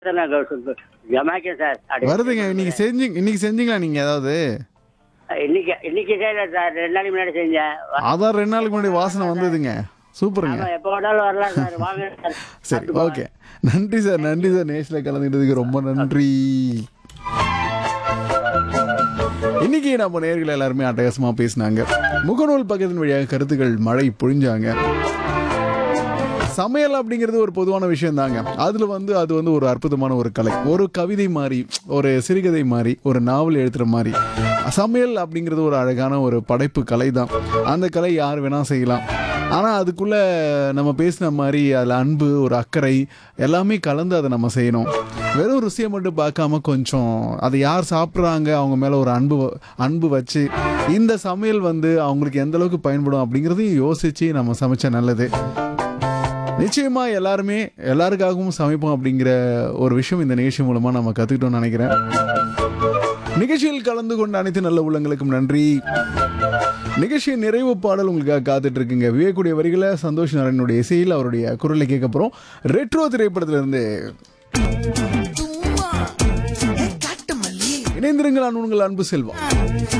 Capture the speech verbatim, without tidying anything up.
ஜமாக்கேன் sir. அப்படி வருதுங்க. இன்னைக்கு செஞ்சீங்க இன்னைக்கு செஞ்சீங்களா நீங்க ஏதாவது? இன்னைக்கு இன்னைக்கு செய்யல சார், ரெண்டு நாளைக்கு முன்னாடி செஞ்சேன். அதான் ரெண்டு நாளுக்கு முன்னாடி வாசனை வந்ததுங்க. சூப்பருங்க. ஆமா, எப்போ வேணாலும் வரலாம் சார், வாங்க சார். சரி, ஓகே. நன்றி சார், நன்றி சார். நேஷில் கலந்துக்கிட்டதுக்கு ரொம்ப நன்றி. இன்னைக்கு நம்ம நேயர்கள் எல்லாருமே அட்டகாசமா பேசினாங்க. முகநூல் பக்கத்தின் வழியாக கருத்துக்கள் மழை பொழிஞ்சாங்க. சமையல் அப்படிங்கிறது ஒரு பொதுவான விஷயம் தாங்க. அதில் வந்து அது வந்து ஒரு அற்புதமான ஒரு கலை, ஒரு கவிதை மாதிரி, ஒரு சிறுகதை மாதிரி, ஒரு நாவல் எழுத்துற மாதிரி. சமையல் அப்படிங்கிறது ஒரு அழகான ஒரு படைப்பு கலை தான். அந்த கலை யார் வேணால் செய்யலாம். ஆனால் அதுக்குள்ளே நம்ம பேசின மாதிரி அதில் அன்பு, ஒரு அக்கறை எல்லாமே கலந்து அதை நம்ம செய்யணும். வெறும் ருசியை மட்டும் பார்க்காம கொஞ்சம் அதை யார் சாப்பிட்றாங்க அவங்க மேலே ஒரு அன்பு அன்பு வச்சு இந்த சமையல் வந்து அவங்களுக்கு எந்த அளவுக்கு பயன்படும் அப்படிங்கிறதையும் யோசித்து நம்ம சமைச்சா நல்லது. நிச்சயமா எல்லாருமே எல்லாருக்காகவும் சமைப்போம் அப்படிங்கிற ஒரு விஷயம் இந்த நிகழ்ச்சி மூலமா நம்ம கத்துக்கிட்டோம்னு நினைக்கிறேன். நிகழ்ச்சியில் கலந்து கொண்ட அனைத்து நல்ல உள்ளங்களுக்கும் நன்றி. நிகழ்ச்சியின் நிறைவு பாடல் உங்களுக்காக காத்துட்டு இருக்குங்க. விவேக்குடைய வரிகளை சந்தோஷ் நாராயணனுடைய இசையில் அவருடைய குரலை கேட்க போறோம். ரெட்ரோ திரைப்படத்திலிருந்து. இணைந்திருங்கள், உங்கள் அன்பு செல்வம்.